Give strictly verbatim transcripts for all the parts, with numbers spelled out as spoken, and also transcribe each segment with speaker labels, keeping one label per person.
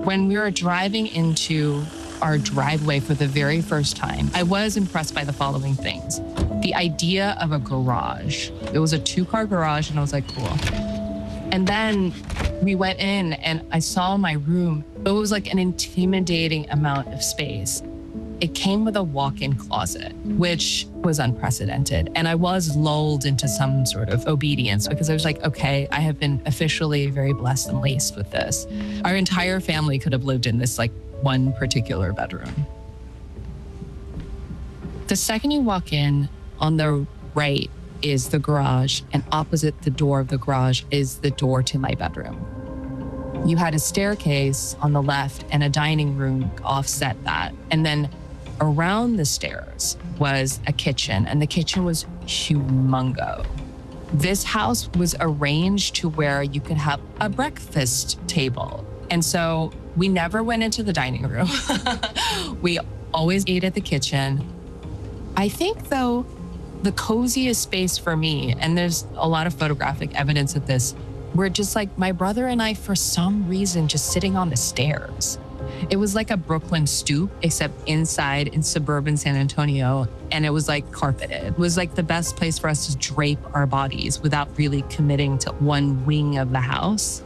Speaker 1: When we were driving into our driveway for the very first time, I was impressed by the following things. The idea of a garage. It was a two-car garage, and I was like, cool. And then we went in, and I saw my room. It was like an intimidating amount of space. It came with a walk-in closet, which was unprecedented. And I was lulled into some sort of obedience because I was like, okay, I have been officially very blessed and laced with this. Our entire family could have lived in this like one particular bedroom. The second you walk in, on the right is the garage, and opposite the door of the garage is the door to my bedroom. You had a staircase on the left and a dining room offset that. And then around the stairs was a kitchen, and the kitchen was humongo. This house was arranged to where you could have a breakfast table. And so we never went into the dining room. We always ate at the kitchen. I think, though, the coziest space for me, and there's a lot of photographic evidence of this, were just like my brother and I, for some reason, just sitting on the stairs. It was like a Brooklyn stoop, except inside in suburban San Antonio. And it was like carpeted. It was like the best place for us to drape our bodies without really committing to one wing of the house.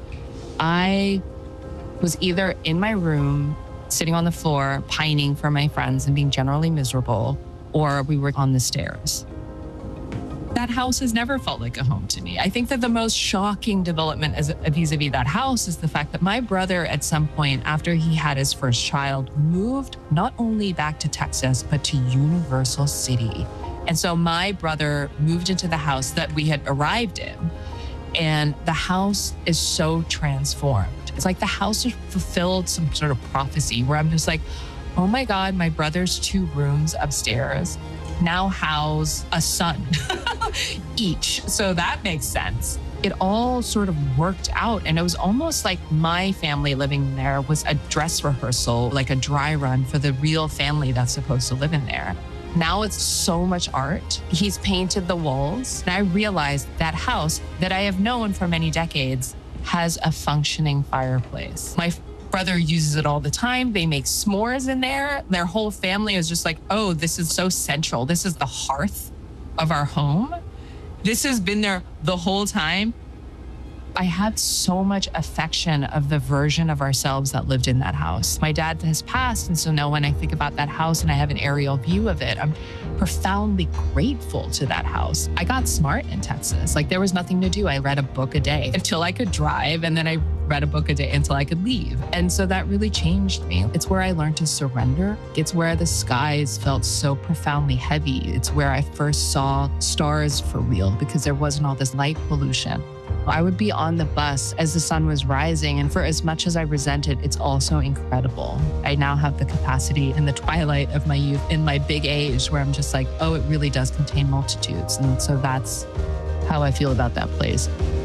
Speaker 1: I was either in my room, sitting on the floor, pining for my friends and being generally miserable, or we were on the stairs. That house has never felt like a home to me. I think that the most shocking development as vis-a-vis that house is the fact that my brother, at some point after he had his first child, moved not only back to Texas, but to Universal City. And so my brother moved into the house that we had arrived in. And the house is so transformed. It's like the house has fulfilled some sort of prophecy where I'm just like, oh my God, my brother's two rooms upstairs now house a son each. So that makes sense. It all sort of worked out. And it was almost like my family living there was a dress rehearsal, like a dry run for the real family that's supposed to live in there. Now it's so much art. He's painted the walls. And I realized that house that I have known for many decades has a functioning fireplace. My brother uses it all the time. They make s'mores in there. Their whole family is just like, oh, this is so central. This is the hearth of our home. This has been there the whole time. I had so much affection of the version of ourselves that lived in that house. My dad has passed, and so now when I think about that house and I have an aerial view of it, I'm profoundly grateful to that house. I got smart in Texas. Like, there was nothing to do. I read a book a day until I could drive, and then I read a book a day until I could leave. And so that really changed me. It's where I learned to surrender. It's where the skies felt so profoundly heavy. It's where I first saw stars for real because there wasn't all this light pollution. I would be on the bus as the sun was rising, and for as much as I resent it, it's also incredible. I now have the capacity in the twilight of my youth, in my big age, where I'm just like, oh, it really does contain multitudes. And so that's how I feel about that place.